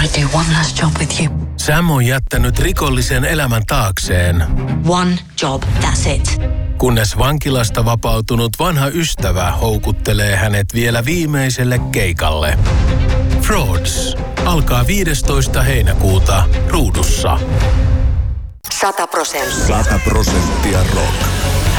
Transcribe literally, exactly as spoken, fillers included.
want to do one last job with you. Sam on jättänyt rikollisen elämän taakseen. One job, that's it. Kunnes vankilasta vapautunut vanha ystävä houkuttelee hänet vielä viimeiselle keikalle. Frauds alkaa viidestoista heinäkuuta ruudussa. Sata prosenttia. Sata prosenttia rock.